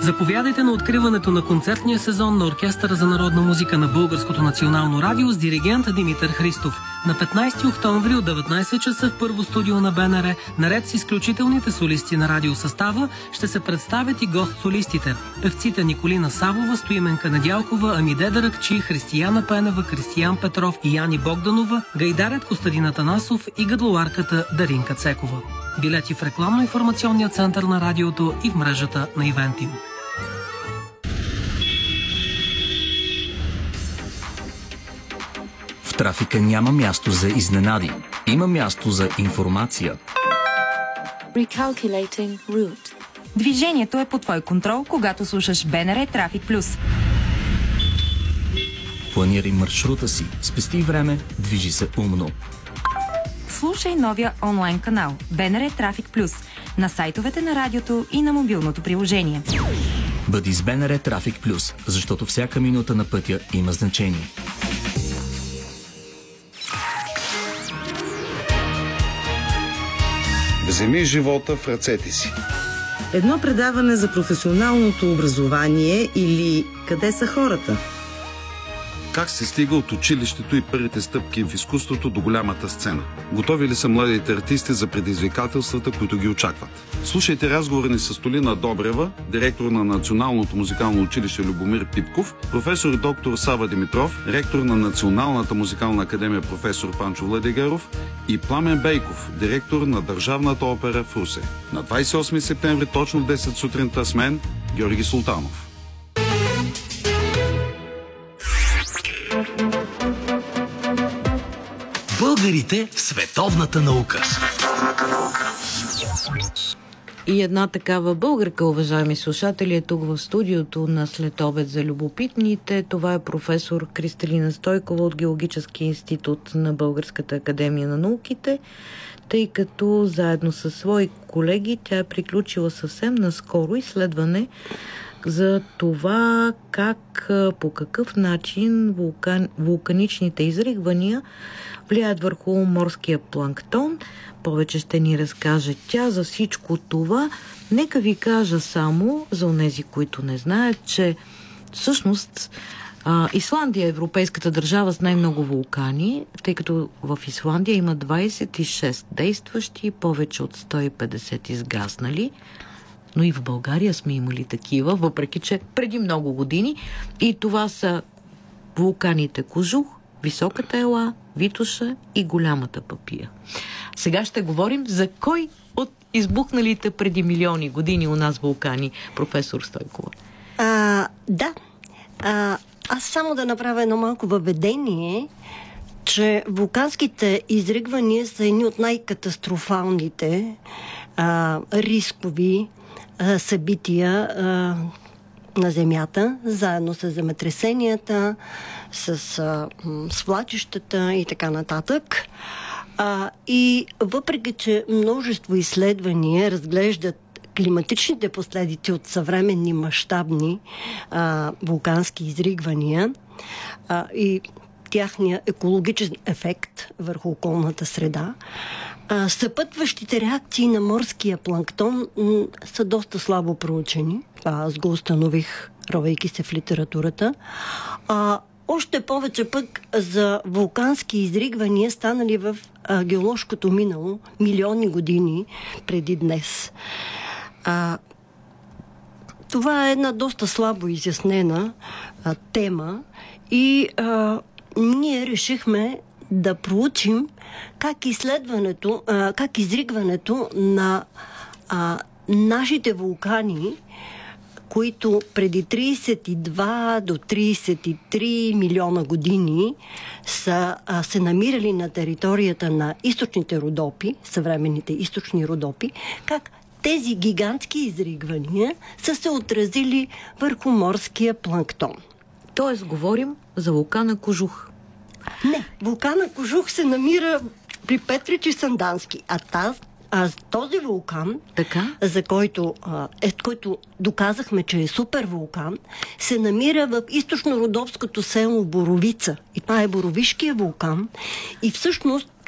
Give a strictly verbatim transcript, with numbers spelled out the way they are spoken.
Заповядайте на откриването на концертния сезон на Оркестъра за народна музика на Българското национално радио с диригент Димитър Христов. На петнайсети октомври от деветнайсет часа в първо студио на БНР, наред с изключителните солисти на радиосъстава, ще се представят и гост-солистите. Певците Николина Савова, Стоименка Недялкова, Амиде Даракчи, Християна Пенева, Кристиян Петров и Яни Богданова, гайдарят Костадин Атанасов и гадлоарката Даринка Цекова. Билети в рекламно-информационния център на радиото и в мрежата на Ивентим. В трафика няма място за изненади. Има място за информация. Recalculating route. Движението е под твой контрол, когато слушаш БНР Трафик Плюс. Планирай маршрута си, спести време, движи се умно. Слушай новия онлайн канал БНР Трафик Плюс на сайтовете на радиото и на мобилното приложение. Бъди с БНР Трафик Плюс, защото всяка минута на пътя има значение. Вземи живота в ръцете си. Едно предаване за професионалното образование или къде са хората? Как се стига от училището и първите стъпки в изкуството до голямата сцена? Готови ли са младите артисти за предизвикателствата, които ги очакват? Слушайте разговори ни с Толина Добрева, директор на Националното музикално училище Любомир Пипков, професор доктор Сава Димитров, ректор на Националната музикална академия професор Панчо Владигеров и Пламен Бейков, директор на Държавната опера в Русе. На двайсет и осми септември, точно в десет сутринта с мен, Георги Султанов. Българите в световната наука. И една такава българка, уважаеми слушатели, е тук в студиото на Следобед за любопитните. Това е професор Кристалина Стойкова от Геологическия институт на Българската академия на науките, тъй като заедно със свои колеги тя е приключила съвсем наскоро изследване за това как, по какъв начин вулкан, вулканичните изригвания влияят върху морския планктон. Повече ще ни разкаже тя за всичко това. Нека ви кажа само, за онези, които не знаят, че всъщност а, Исландия е европейската държава с най-много вулкани, тъй като в Исландия има двайсет и шест действащи, повече от сто и петдесет изгаснали. Но и в България сме имали такива, въпреки че преди много години. И това са вулканите Кожух, Високата ела, Витоша и Голямата Папия. Сега ще говорим за кой от избухналите преди милиони години у нас вулкани, професор Стойкова. А, да. А, аз само да направя едно малко въведение, че вулканските изригвания са едни от най-катастрофалните а, рискови а, събития а, на Земята, заедно с земетресенията, с а, свлачищата и така нататък. А, и въпреки, че множество изследвания разглеждат климатичните последици от съвременни мащабни а, вулкански изригвания а, и тяхния екологичен ефект върху околната среда, а, съпътващите реакции на морския планктон м, са доста слабо проучени. Това аз го установих, ровейки се в литературата. А, още повече пък за вулкански изригвания, станали в а, геоложкото минало милиони години преди днес. А, това е една доста слабо изяснена а, тема и а, ние решихме да проучим как изследването, а, как изригването на а, нашите вулкани, които преди трийсет и два до трийсет и три милиона години са а, се намирали на територията на източните Родопи, съвременните източни Родопи, как тези гигантски изригвания са се отразили върху морския планктон. Тоест, говорим за вулкана Кожух. Не, вулкана Кожух се намира при Петрич и Сандански, а таз, А този вулкан, така? за който, а, е, който доказахме, че е супер вулкан, се намира в източно-родопското село Боровица. И това е Боровишкия вулкан. И всъщност